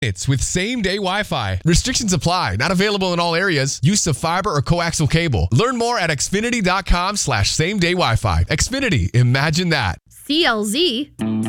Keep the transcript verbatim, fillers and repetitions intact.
It's with same-day Wi-Fi. Restrictions apply. Not available in all areas. Use of fiber or coaxial cable. Learn more at xfinity dot com slash same-day Wi-Fi. Xfinity. Imagine that. C L Z